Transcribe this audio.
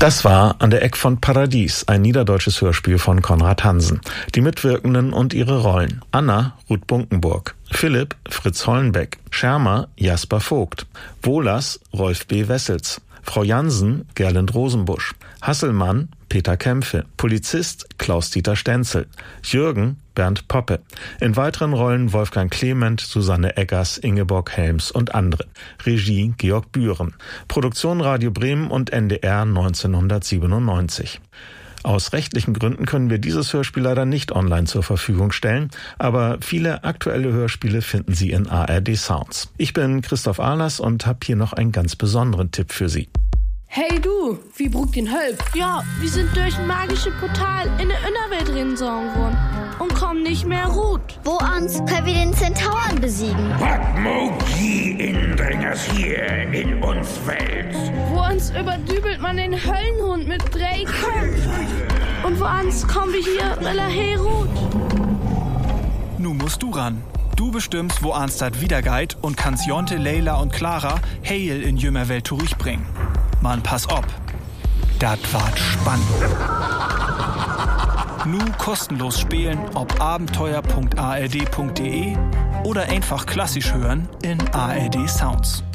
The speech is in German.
Das war An der Eck von Paradies, ein niederdeutsches Hörspiel von Konrad Hansen. Die Mitwirkenden und ihre Rollen: Anna, Ruth Bunkenburg; Philipp, Fritz Hollenbeck; Schermer, Jasper Vogt; Wohlers, Rolf B. Wessels; Frau Jansen, Gerlind Rosenbusch; Hasselmann, Peter Kämpfe; Polizist, Klaus-Dieter Stenzel; Jürgen, Bernd Poppe. In weiteren Rollen Wolfgang Clement, Susanne Eggers, Ingeborg Helms und andere. Regie Georg Bühren. Produktion Radio Bremen und NDR 1997. Aus rechtlichen Gründen können wir dieses Hörspiel leider nicht online zur Verfügung stellen, aber viele aktuelle Hörspiele finden Sie in ARD Sounds. Ich bin Christoph Ahlers und habe hier noch einen ganz besonderen Tipp für Sie. Hey du, wie brugt den Hölp? Ja, wir sind durch ein magisches Portal in der Innerwelt reingesogen worden und kommen nicht mehr gut. Wo ans können wir den Zentauren besiegen? Was mogt die Indringers hier in uns Welt? Wo ans überdübelt man den Höllenhund mit 3 Köpfen? Und wo ans kommen wir hier Rilla Herut? Nu musst du ran. Du bestimmst, wo ans dat wiedergeit und kannst Jonte, Leila und Clara heil in jümmer Welt durchbringen. Mann, pass op. Dat wart spannend. Nu kostenlos spielen ob abenteuer.ard.de oder einfach klassisch hören in ARD Sounds.